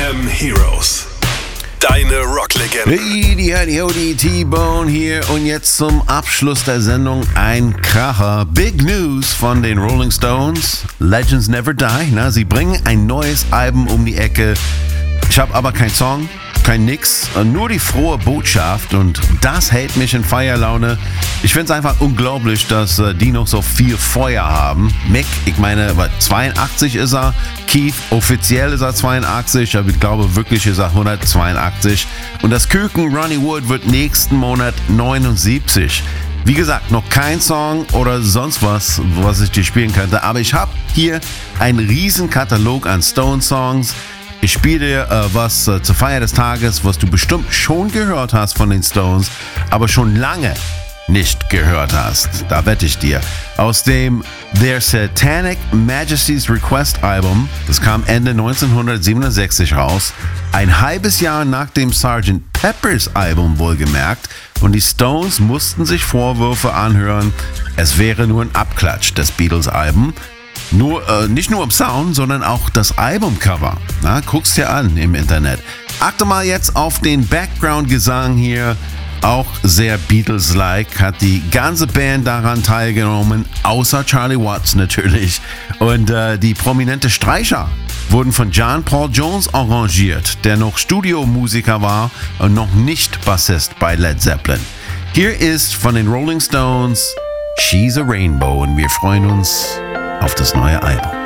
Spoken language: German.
FM Heroes. Deine Rocklegende. Howdy, T-Bone hier und jetzt zum Abschluss der Sendung ein Kracher. Big News von den Rolling Stones. Legends Never Die. Na, sie bringen ein neues Album um die Ecke. Ich habe aber keinen Song, kein Nix, nur die frohe Botschaft und das hält mich in Feierlaune. Ich finde es einfach unglaublich, dass die noch so viel Feuer haben. Mick, ich meine, 82 ist er, Keith, offiziell ist er 82, aber ich glaube wirklich ist er 182 und das Küken Ronnie Wood wird nächsten Monat 79. Wie gesagt, noch kein Song oder sonst was ich dir spielen könnte, aber ich habe hier einen riesen Katalog an Stone-Songs. Ich spiele dir was zur Feier des Tages, was du bestimmt schon gehört hast von den Stones, aber schon lange nicht gehört hast. Da wette ich dir. Aus dem Their Satanic Majesty's Request Album, das kam Ende 1967 raus, ein halbes Jahr nach dem Sgt. Pepper's Album wohlgemerkt, und die Stones mussten sich Vorwürfe anhören, es wäre nur ein Abklatsch des Beatles-Album. Nicht nur im Sound, sondern auch das Albumcover. Na, guck's dir an im Internet. Achte mal jetzt auf den Background-Gesang hier. Auch sehr Beatles-like. Hat die ganze Band daran teilgenommen, außer Charlie Watts natürlich. Und die prominente Streicher wurden von John Paul Jones arrangiert, der noch Studiomusiker war und noch nicht Bassist bei Led Zeppelin. Hier ist von den Rolling Stones She's a Rainbow und wir freuen uns auf das neue Album.